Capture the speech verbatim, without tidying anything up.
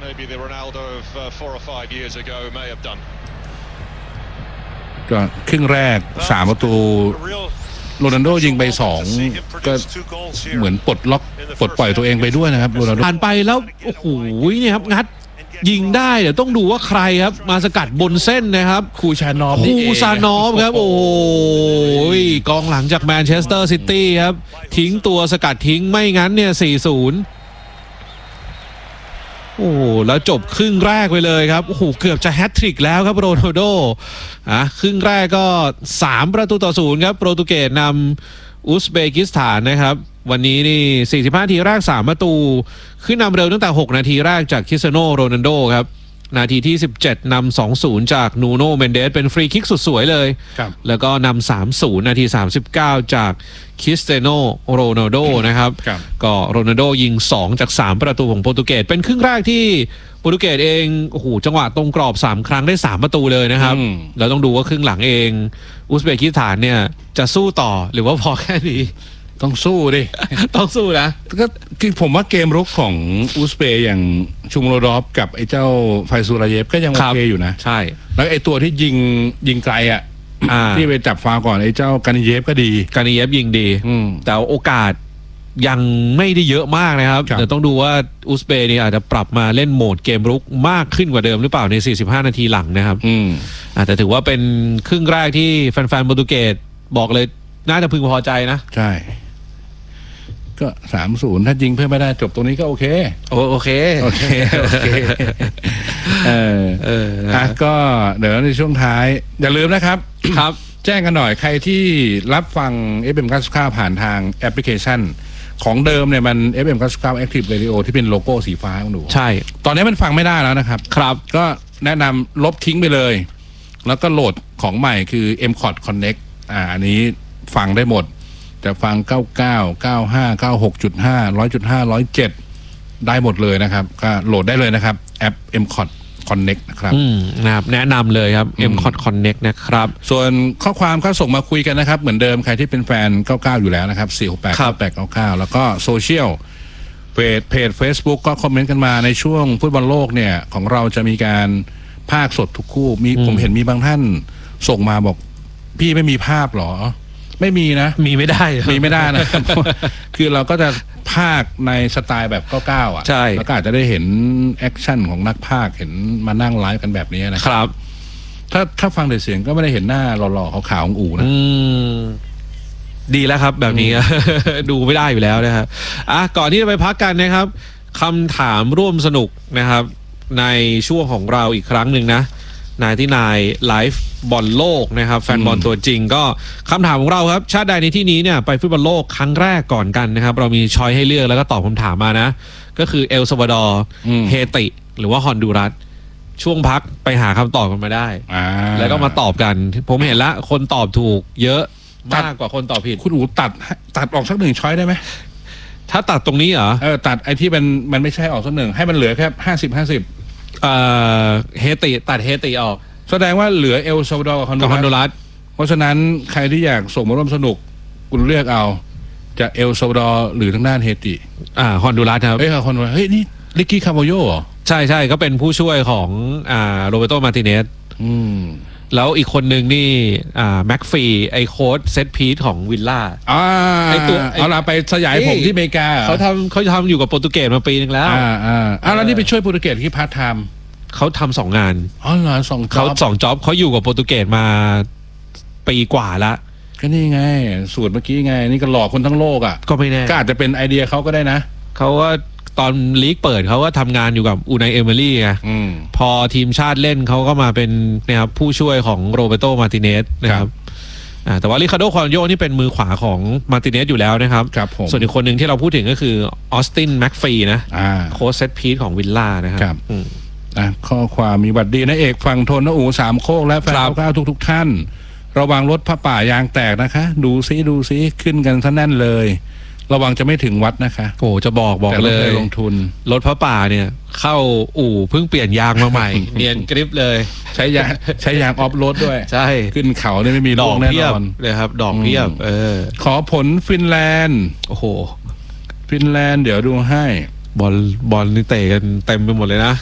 maybe the Ronaldo of uh, four or five years ago may have done ก็ครึ่งแรกสามประตูโรนัลโดยิงไปสองก็เหมือนปลดล็อกปลดปล่อยตัวเองไปด้วยนะครับโรนัลโดผ่านไปแล้วโอ้โหเนี่ยครับงัดยิงได้เดี๋ยวต้องดูว่าใครครับมาสกัดบนเส้นนะครับคูชานอฟคูซานอฟครับโอ้ยกองหลังจากแมนเชสเตอร์ซิตี้ครับทิ้งตัวสกัดทิ้งไม่งั้นเนี่ย สี่ศูนย์ โอ้แล้วจบครึ่งแรกไปเลยครับโอ้โหเกือบจะแฮตทริกแล้วครับโรนัลโดอ่ะครึ่งแรกก็สามประตูต่อศูนย์ครับโปรตุเกสนำอุซเบกิสถานนะครับวันนี้นี่สี่สิบห้านาทีแรกสามประตูขึ้นนำเร็วตั้งแต่หกนาทีแรกจากคริสเตียโนโรนัลโดครับนาทีที่สิบเจ็ดนำ สองศูนย์ จากนูโน่เมนเดสเป็นฟรีคิกสุดสวยเลยแล้วก็นำ สามศูนย์ นาทีสามสิบเก้าจากคริสเตียโนโรนัลโดนะครับก็โรนัลโดยิงสองจากสามประตูของโปรตุเกสเป็นครึ่งแรกที่โปรตุเกสเองโอ้โหจังหวะตรงกรอบสามครั้งได้สามประตูเลยนะครับแล้วต้องดูว่าครึ่งหลังเองอุซเบกิสถานเนี่ยจะสู้ต่อหรือว่าพอแค่นี้ต้องสู้ดิต้องสู้นะก็คือผมว่าเกมรุกของอุซเบย์อย่างชุมโรดอฟกับไอ้เจ้าไฟซูราเยฟก็ยังโอเคอยู่นะใช่แล้วไอ้ตัวที่ยิงยิงไกลอ่ะที่ไปจับฟาวก่อนไอ้เจ้ากานิเยฟก็ดีกานิเยฟยิงดีแต่โอกาสยังไม่ได้เยอะมากนะครับแต่ต้องดูว่าอุซเบย์นี่อาจจะปรับมาเล่นโหมดเกมรุกมากขึ้นกว่าเดิมหรือเปล่าในสี่สิบห้านาทีหลังนะครับแต่ถือว่าเป็นครึ่งแรกที่แฟนๆโปรตุเกสบอกเลยน่าจะพึงพอใจนะใช่ก็สามศูนย์ถ้ายิงเพื่อไม่ได้จบตรงนี้ก็โอเคโอโอเคโอเคโอเคเออเอออ่ะก็เดี๋ยวในช่วงท้ายอย่าลืมนะครับครับแจ้งกันหน่อยใครที่รับฟัง เอฟ เอ็ม เก้าสิบเก้าผ่านทางแอปพลิเคชันของเดิมเนี่ยมัน เอฟ เอ็ม เก้าสิบเก้า Active Radio ที่เป็นโลโก้สีฟ้าของหนูใช่ตอนนี้มันฟังไม่ได้แล้วนะครับครับก็แนะนำลบทิ้งไปเลยแล้วก็โหลดของใหม่คือ เอ็ม คอร์ด Connect อ่าอันนี้ฟังได้หมดจะฟังเก้าสิบเก้า เก้าสิบห้า เก้าสิบหกจุดห้า หนึ่งร้อยจุดห้า หนึ่งร้อยเจ็ดได้หมดเลยนะครับก็โหลดได้เลยนะครับแอป เอ็ม คอร์ด Connect นะครับอืมนะครับแนะนำเลยครับ เอ็ม คอร์ด Connect นะครับส่วนข้อความก็ส่งมาคุยกันนะครับเหมือนเดิมใครที่เป็นแฟนเก้าสิบเก้าอยู่แล้วนะครับสี่ หก แปด เก้า แปด เก้า เก้าแล้วก็โซเชียลเพจเพจ Facebook ก็คอมเมนต์กันมาในช่วงฟุตบอลโลกเนี่ยของเราจะมีการภาคสดทุกคู่มีผมเห็นมีบางท่านส่งมาบอกพี่ไม่มีภาพหรอไม่มีนะมีไม่ได้มีไม่ได้นะ คือเราก็จะภาคในสไตล์แบบเก้าสิบเก้าอ่ะใช่แล้วก็อาจจะได้เห็นแอคชั่นของนักภาคเห็นมานั่งไลฟ์กันแบบนี้นะครับถ้าถ้าฟังแต่เสียงก็ไม่ได้เห็นหน้าหล่อๆขาวๆของอู๋นะดีแล้วครับแบบนี้ ดูไม่ได้อยู่แล้วนะครับอ่ะก่อนที่จะไปพักกันนะครับคำถามร่วมสนุกนะครับในช่วงของเราอีกครั้งหนึ่งนะนายที่นายไลฟ์บอลโลกนะครับแฟนบอลตัวจริงก็คำถามของเราครับชาติใดในที่นี้เนี่ยไปฟุตบอลโลกครั้งแรกก่อนกันนะครับเรามีช้อยให้เลือกแล้วก็ตอบคำถามมานะก็คือเอลซัลวาดอร์เฮติหรือว่าฮอนดูรัสช่วงพักไปหาคำตอบกันมาได้แล้วก็มาตอบกันผมเห็นละคนตอบถูกเยอะมากกว่าคนตอบผิดคุณอู๋ตัดตัดออกสักหนึ่งช้อยได้ไหมถ้าตัดตรงนี้เหรอเออตัดไอ้ที่มันมันไม่ใช่ออกสักหนึ่งให้มันเหลือแค่ห้าสิบห้าสิบเอ่อเฮติตัดเฮติออกแสดงว่าเหลือเอลซัลวาดอร์กับฮอนดูรัสเพราะฉะนั้นใครที่อยากส่งมาร่วมสนุกคุณเลือกเอาจะเอลซัลวาดอร์หรือทางด้านเฮติอ่าฮอนดูรัสครับเอ้ยฮอนดูรัสเฮ้ยนี่ลิกกี้คาร์โบโยเหรอใช่ใช่ก็เป็นผู้ช่วยของอ่าโรเบโตมาร์ติเนสอืมแล้วอีกคนนึงนี่อ่าแม็กฟีไอโค้ดเซตพีทของวิลล่าอ่าไอตัวเอาล่ะไปสยายผมที่อเมริกาเขาทำเขาทำอยู่กับโปรตุเกสมาปีนึงแล้วอ่าอ่าอ่าแล้วนี่ไปช่วยโปรตุเกสที่พาร์ทไทม์เขาทำสองงานอ๋อเหรอสองเขาสองจ็อบเขาอยู่กับโปรตุเกสมาปีกว่าละก็นี่ไงสูตรเมื่อกี้ไงนี่ก็หลอกคนทั้งโลกอ่ะก็ไม่แน่ก็อาจจะเป็นไอเดียเขาก็ได้นะเขาว่าตอนลีกเปิดเขาก็ทำงานอยู่กับอูไนเอเมอรี่ไงพอทีมชาติเล่นเขาก็มาเป็นนะครับผู้ช่วยของโรเบโตมาร์ติเนสนะครับแต่ว่าริคาร์โดควานโยนี่เป็นมือขวาของมาร์ติเนสอยู่แล้วนะครับส่วนอีกคนหนึ่งที่เราพูดถึงก็คือออสตินแม็กฟีนะโค้ชเซตพีทของวิลล่านะครับนะข้อความมีบัตรดีนะเอกฝั่งทนนะอู๋สามโคกและแฟนเก้าทุกทุกท่านระวังรถผ้าป่ายางแตกนะคะดูซิดูซิขึ้นกันซะแน่นเลยระวังจะไม่ถึงวัดนะคะโอ้จะบอกบอกเลยลงทุนรถผ้าป่าเนี่ยเข้าอู่เพิ่งเปลี่ยนยางมาใหม่ เนียนกริปเลยใช้ยางใช้ยางออฟโรดด้วยใช่ขึ้นเขาเนี่ยไม่มีดอกแน่นอนเลยครับดอกเพียบเออขอผลฟินแลนด์โอ้โหฟินแลนด์เดี๋ยวดูให้บอลบอลนี่เตะกันเต็มไปหมดเลยนะ